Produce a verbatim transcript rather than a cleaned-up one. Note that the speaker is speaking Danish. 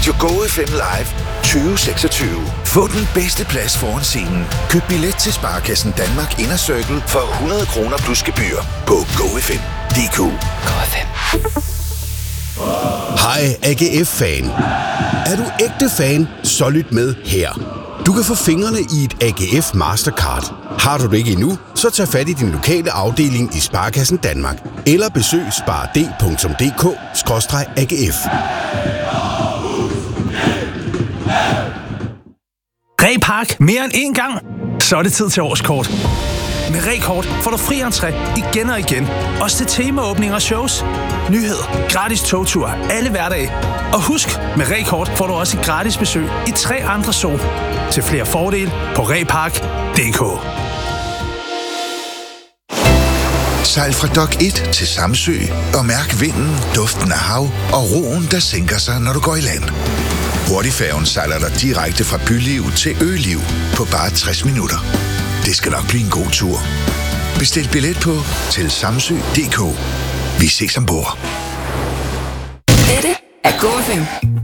Radio Go F M Live tyve seksogtyve. Få den bedste plads foran scenen. Køb billet til Sparekassen Danmark Inner Circle for hundrede kroner plus gebyr på go f m punktum d k. Go F M. Hej A G F-fan. Er du ægte fan, så lyt med her. Du kan få fingrene i et A G F Mastercard. Har du det ikke endnu, så tag fat i din lokale afdeling i Sparekassen Danmark. Eller besøg spar d punktum d k skråstreg A G F. Reh Park mere end én gang? Så er det tid til årskort. Med Reh-kort får du fri entré igen og igen. Også til temaåbninger og shows. Nyheder, gratis togtur, alle hverdage. Og husk, med Reh-kort får du også et gratis besøg i tre andre zoo. Til flere fordele på reh park punktum d k. Sejl fra Dok et til Samsø og mærk vinden, duften af hav og roen, der sænker sig, når du går i land. Hurtigfærgen sejler dig direkte fra byliv til øliv på bare tres minutter. Det skal nok blive en god tur. Bestil billet på til samsø punktum d k. Vi ses ombord. Dette er Go F M.